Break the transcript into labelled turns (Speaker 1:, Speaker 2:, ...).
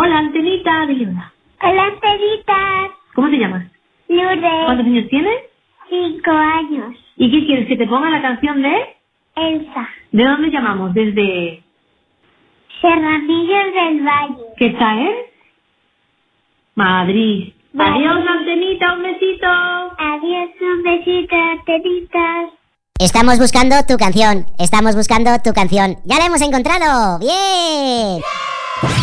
Speaker 1: Hola, Antenita, dile hola.
Speaker 2: Hola, Antenita.
Speaker 1: ¿Cómo te llamas?
Speaker 2: Lourdes.
Speaker 1: ¿Cuántos años tienes?
Speaker 2: 5 años.
Speaker 1: ¿Y qué quieres? ¿Que te ponga la canción de...?
Speaker 2: Elsa.
Speaker 1: ¿De dónde llamamos? Desde...
Speaker 2: Serranillos del Valle.
Speaker 1: ¿Qué está, Madrid.
Speaker 2: Madrid.
Speaker 1: Adiós, Antenita, un besito.
Speaker 2: Adiós, un besito, Antenitas.
Speaker 3: Estamos buscando tu canción. Estamos buscando tu canción. ¡Ya la hemos encontrado! ¡Bien!